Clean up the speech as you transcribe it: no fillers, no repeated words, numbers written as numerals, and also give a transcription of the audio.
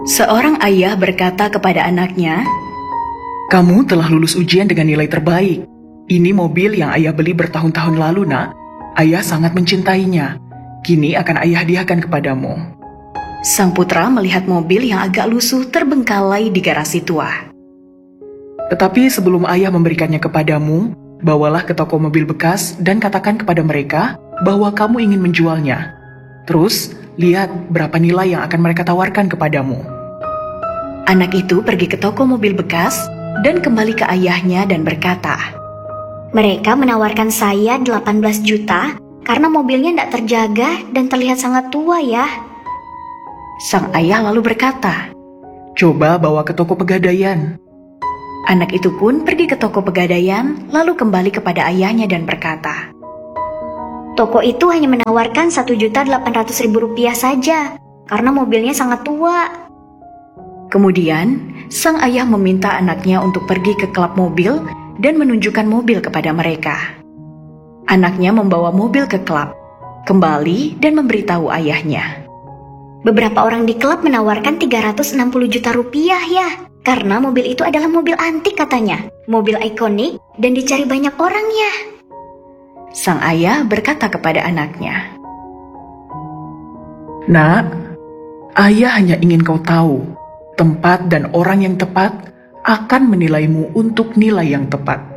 Seorang ayah berkata kepada anaknya, "Kamu telah lulus ujian dengan nilai terbaik. Ini mobil yang ayah beli bertahun-tahun lalu, nak. Ayah sangat mencintainya. Kini akan ayah hadiahkan kepadamu." Sang putra melihat mobil yang agak lusuh terbengkalai di garasi tua. "Tetapi sebelum ayah memberikannya kepadamu, bawalah ke toko mobil bekas dan katakan kepada mereka bahwa kamu ingin menjualnya. Terus, lihat berapa nilai yang akan mereka tawarkan kepadamu." Anak itu pergi ke toko mobil bekas dan kembali ke ayahnya dan berkata, Mereka menawarkan saya 18 juta karena mobilnya tidak terjaga dan terlihat sangat tua ya. Sang ayah lalu berkata, "Coba bawa ke toko pegadaian." Anak itu pun pergi ke toko pegadaian lalu kembali kepada ayahnya dan berkata, Toko itu hanya menawarkan Rp1.800.000 saja karena mobilnya sangat tua. Kemudian, sang ayah meminta anaknya untuk pergi ke klub mobil dan menunjukkan mobil kepada mereka. Anaknya membawa mobil ke klub, kembali dan memberitahu ayahnya. Beberapa orang di klub menawarkan Rp360 juta ya, karena mobil itu adalah mobil antik katanya. Mobil ikonik dan dicari banyak orang ya. Sang ayah berkata kepada anaknya, "Nak, ayah hanya ingin kau tahu, tempat dan orang yang tepat akan menilaimu untuk nilai yang tepat."